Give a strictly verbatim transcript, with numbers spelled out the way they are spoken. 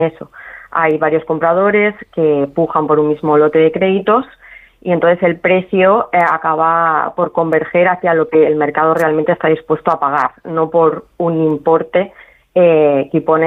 eso. Hay varios compradores que pujan por un mismo lote de créditos y entonces el precio eh, acaba por converger hacia lo que el mercado realmente está dispuesto a pagar, no por un importe eh, que pone